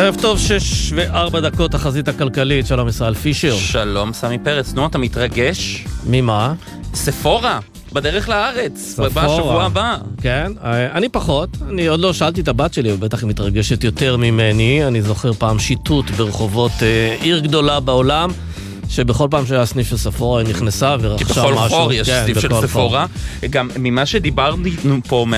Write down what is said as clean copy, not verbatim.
ערב טוב, 6:04, תחזית הכלכלית. שלום ישראל פישר. שלום סמי פרץ. נו, אתה מתרגש? ממה? ספורה, בדרך לארץ, בשבוע הבא. כן, אני פחות. אני עוד לא שאלתי את הבת שלי, ובטח היא מתרגשת יותר ממני. אני זוכר פעם שיטוט ברחובות עיר גדולה בעולם, שבכל פעם שהיה סניף של ספורה היא נכנסה ורכשה משהו. כי בכל חור יש סניף של ספורה. גם ממה שדיברנו פה